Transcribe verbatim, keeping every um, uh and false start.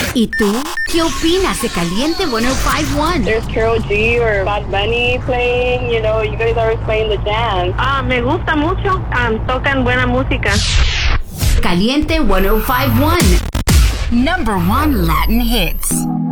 ¿Y tú? ¿Qué opinas de Caliente ciento cincuenta y uno? There's Karol G or Bad Bunny playing, you know, you guys are always playing the jam. Ah, me gusta mucho, um, tocan buena música. Caliente ciento cincuenta y uno, number one Latin hits.